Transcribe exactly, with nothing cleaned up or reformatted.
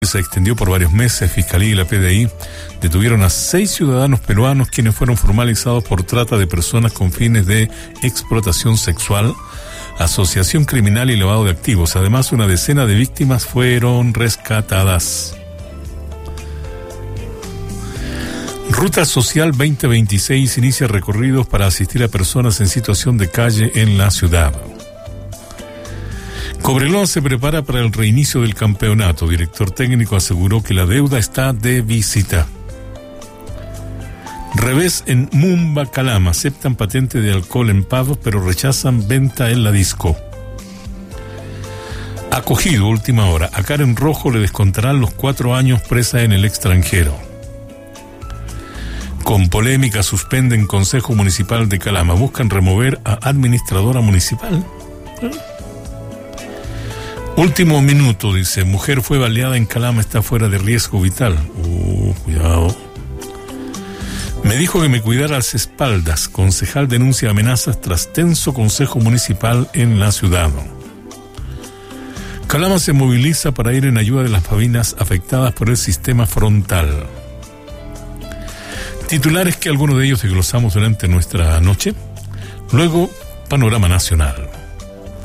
Se extendió por varios meses. Fiscalía y la P D I detuvieron a seis ciudadanos peruanos quienes fueron formalizados por trata de personas con fines de explotación sexual, asociación criminal y lavado de activos. Además, una decena de víctimas fueron rescatadas. Ruta Social veinte veintiséis inicia recorridos para asistir a personas en situación de calle en la ciudad. Cobreloa se prepara para el reinicio del campeonato. Director técnico aseguró que la deuda está de visita. Revés en Mumba, Calama. Aceptan patente de alcohol en pavos, pero rechazan venta en la disco. Acogido, última hora. A Karen Rojo le descontarán los cuatro años presa en el extranjero. Con polémica suspenden Consejo Municipal de Calama. Buscan remover a administradora municipal. ¿Eh? Último minuto, dice, mujer fue baleada en Calama, está fuera de riesgo vital. Uh, cuidado. Me dijo que me cuidara las espaldas. Concejal denuncia amenazas tras tenso consejo municipal en la ciudad. Calama se moviliza para ir en ayuda de las familias afectadas por el sistema frontal. Titulares que algunos de ellos desglosamos durante nuestra noche. Luego, panorama nacional.